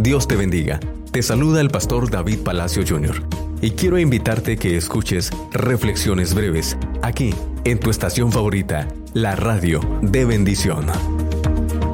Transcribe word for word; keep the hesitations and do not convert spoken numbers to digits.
Dios te bendiga. Te saluda el pastor David Palacio junior Y quiero invitarte que escuches Reflexiones Breves aquí en tu estación favorita, la radio de bendición.